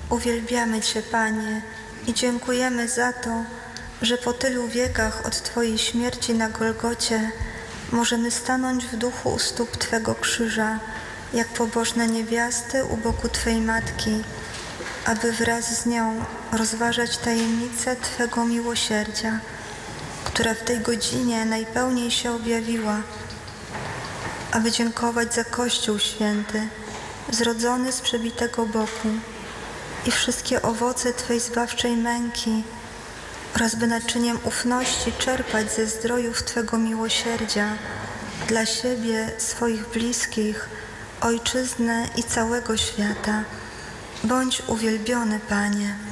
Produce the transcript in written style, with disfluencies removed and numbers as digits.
Uwielbiamy Cię, Panie, i dziękujemy za to, że po tylu wiekach od Twojej śmierci na Golgocie możemy stanąć w duchu u stóp Twego krzyża, jak pobożne niewiasty u boku Twej Matki, aby wraz z nią rozważać tajemnicę Twego miłosierdzia, która w tej godzinie najpełniej się objawiła, aby dziękować za Kościół Święty, zrodzony z przebitego boku, i wszystkie owoce Twej zbawczej męki, oraz by naczyniem ufności czerpać ze zdrojów Twego miłosierdzia dla siebie, swoich bliskich, Ojczyzny i całego świata. Bądź uwielbiony, Panie.